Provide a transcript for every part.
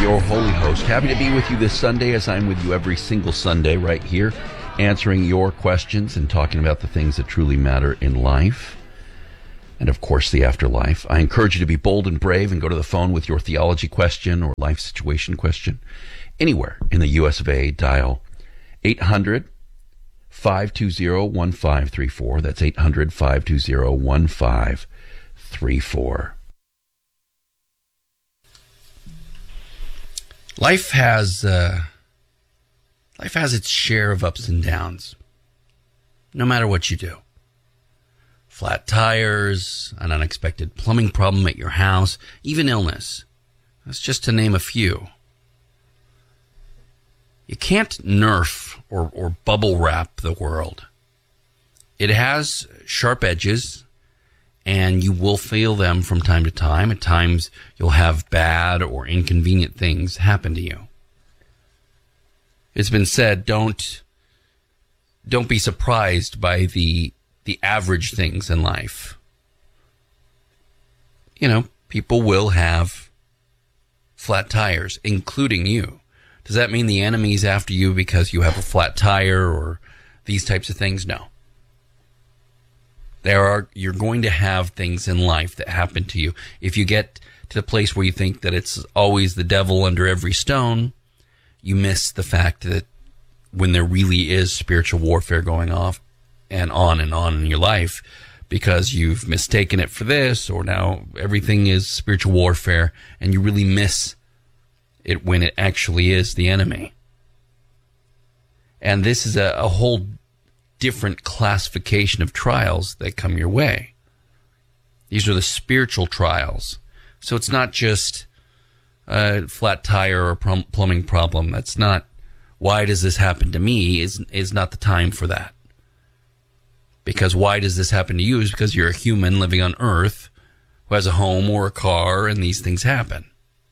your holy host. Happy to be with you this Sunday, as I'm with you every single Sunday right here, answering your questions and talking about the things that truly matter in life. And of course, the afterlife. I encourage you to be bold and brave and go to the phone with your theology question or life situation question. Anywhere in the US of A, dial 800-520-1534. That's 800-520-1534. Life has its share of ups and downs, no matter what you do. Flat tires, an unexpected plumbing problem at your house, even illness. That's just to name a few. You can't nerf or bubble wrap the world. It has sharp edges, and you will feel them from time to time. At times, you'll have bad or inconvenient things happen to you. It's been said, don't be surprised by the average things in life. You know, people will have flat tires, including you. Does that mean the enemy's after you because you have a flat tire or these types of things? No. You're going to have things in life that happen to you. If you get to the place where you think that it's always the devil under every stone, you miss the fact that when there really is spiritual warfare going off and on in your life, because you've mistaken it for this, or now everything is spiritual warfare, and you really miss it when it actually is the enemy. And this is a whole different classification of trials that come your way. These are the spiritual trials. So it's not just a flat tire or plumbing problem. That's not, why does this happen to me, is not the time for that. Because why does this happen to you is because you're a human living on earth who has a home or a car, and these things happen.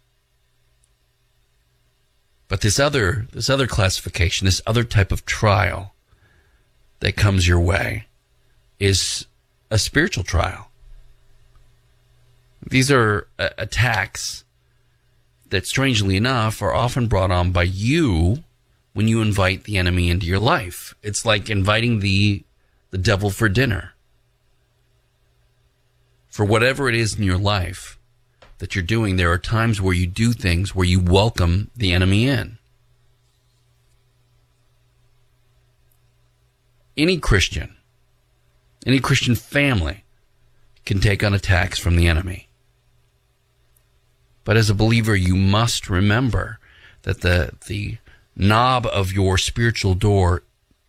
But this other classification, this other type of trial that comes your way is a spiritual trial. These are attacks that, strangely enough, are often brought on by you when you invite the enemy into your life. It's like inviting the devil for dinner. For whatever it is in your life that you're doing, there are times where you do things where you welcome the enemy in. Any Christian family can take on attacks from the enemy. But as a believer, you must remember that the knob of your spiritual door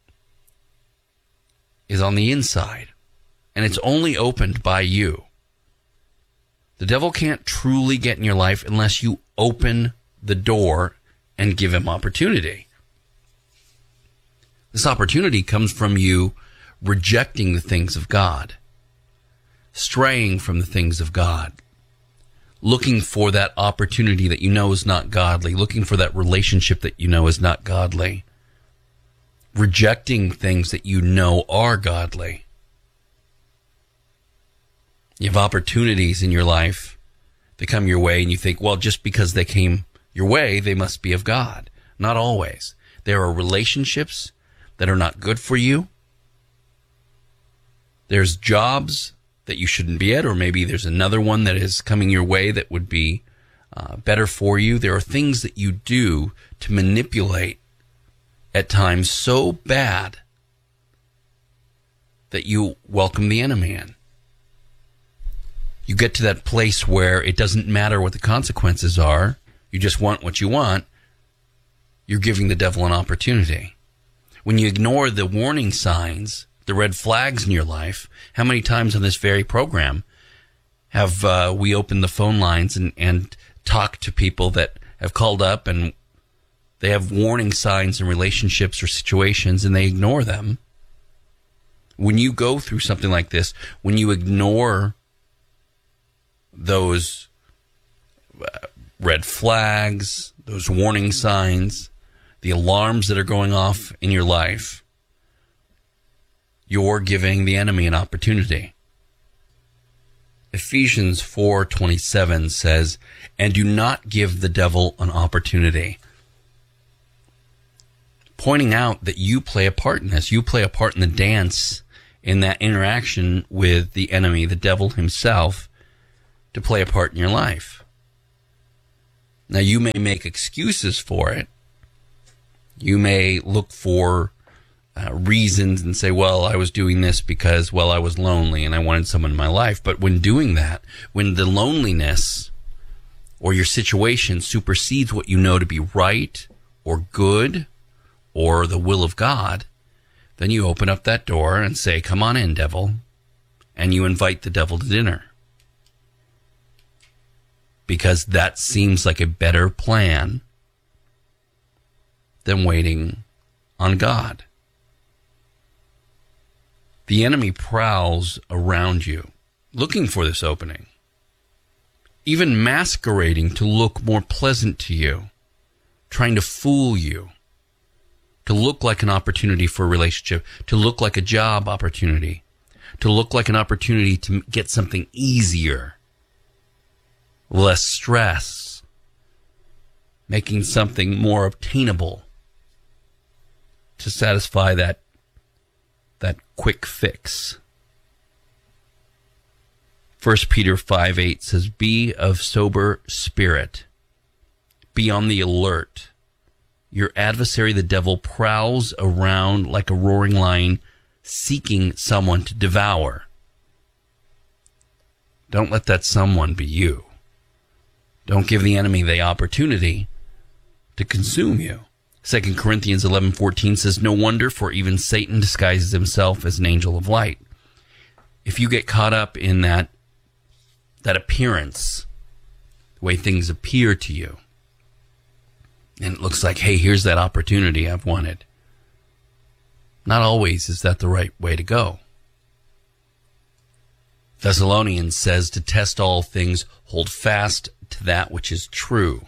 is on the inside, and it's only opened by you. The devil can't truly get in your life unless you open the door and give him opportunity. This opportunity comes from you rejecting the things of God, straying from the things of God, looking for that opportunity that you know is not godly, looking for that relationship that you know is not godly, rejecting things that you know are godly. You have opportunities in your life that come your way, and you think, well, just because they came your way, they must be of God. Not always. There are relationships that are not good for you. There's jobs that you shouldn't be at, or maybe there's another one that is coming your way that would be better for you. There are things that you do to manipulate at times so bad that you welcome the enemy in. You get to that place where it doesn't matter what the consequences are. You just want what you want. You're giving the devil an opportunity. When you ignore the warning signs, the red flags in your life, how many times on this very program have we opened the phone lines and talked to people that have called up and they have warning signs in relationships or situations and they ignore them? When you go through something like this, when you ignore those red flags, those warning signs, the alarms that are going off in your life, you're giving the enemy an opportunity. Ephesians 4:27 says, "And do not give the devil an opportunity." Pointing out that you play a part in this. You play a part in the dance, in that interaction with the enemy, the devil himself, to play a part in your life. Now, you may make excuses for it. You may look for reasons and say, well, I was doing this because, well, I was lonely and I wanted someone in my life. But when doing that, when the loneliness or your situation supersedes what you know to be right or good or the will of God, then you open up that door and say, come on in, devil, and you invite the devil to dinner. Because that seems like a better plan than waiting on God. The enemy prowls around you, looking for this opening, even masquerading to look more pleasant to you, trying to fool you, to look like an opportunity for a relationship, to look like a job opportunity, to look like an opportunity to get something easier, less stress, making something more obtainable to satisfy that quick fix. 1 Peter 5:8 says, "Be of sober spirit. Be on the alert. Your adversary, the devil, prowls around like a roaring lion, seeking someone to devour." Don't let that someone be you. Don't give the enemy the opportunity to consume you. 2 Corinthians 11:14 says, "No wonder, for even Satan disguises himself as an angel of light." If you get caught up in that appearance, the way things appear to you, and it looks like, hey, here's that opportunity I've wanted, not always is that the right way to go. Thessalonians says to test all things, hold fast to that which is true.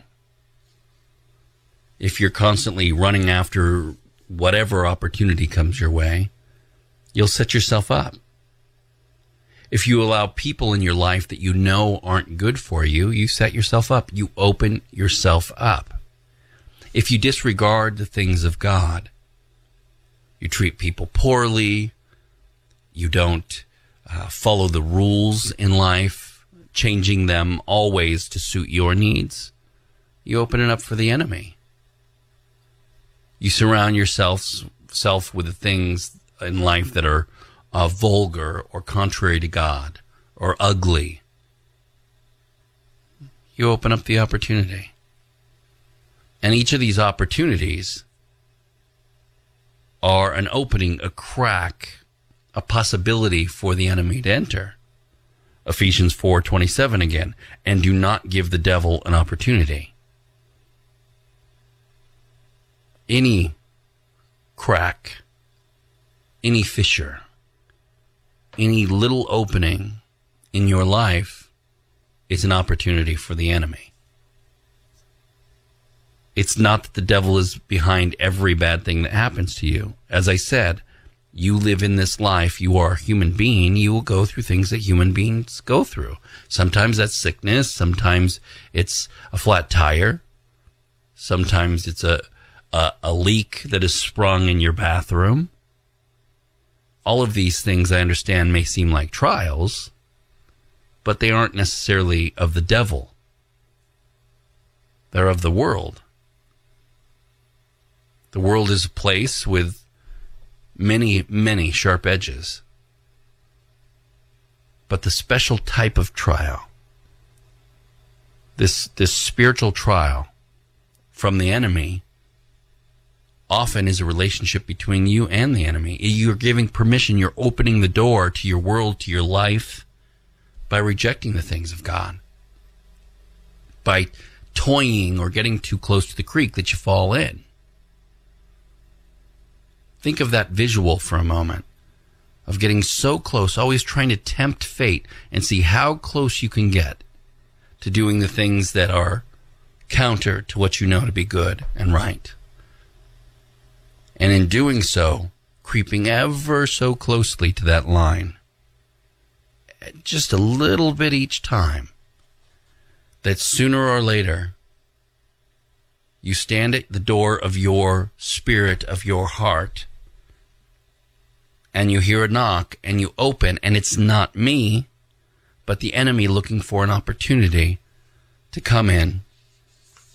If you're constantly running after whatever opportunity comes your way, you'll set yourself up. If you allow people in your life that you know aren't good for you, you set yourself up. You open yourself up. If you disregard the things of God, you treat people poorly, you don't follow the rules in life, changing them always to suit your needs, you open it up for the enemy. You surround yourself with the things in life that are vulgar or contrary to God or ugly. You open up the opportunity. And each of these opportunities are an opening, a crack, a possibility for the enemy to enter. Ephesians 4:27 again, "And do not give the devil an opportunity." Any crack, any fissure, any little opening in your life is an opportunity for the enemy. It's not that the devil is behind every bad thing that happens to you. As I said, you live in this life, you are a human being, you will go through things that human beings go through. Sometimes that's sickness, sometimes it's a flat tire, sometimes it's a leak that is sprung in your bathroom. All of these things, I understand, may seem like trials, but they aren't necessarily of the devil. They're of the world. The world is a place with many, many sharp edges. But the special type of trial, this spiritual trial from the enemy, often is a relationship between you and the enemy. You're giving permission, you're opening the door to your world, to your life, by rejecting the things of God. By toying or getting too close to the creek that you fall in. Think of that visual for a moment, of getting so close, always trying to tempt fate and see how close you can get to doing the things that are counter to what you know to be good and right. And in doing so, creeping ever so closely to that line, just a little bit each time, that sooner or later you stand at the door of your spirit, of your heart, and you hear a knock, and you open, and it's not me, but the enemy looking for an opportunity to come in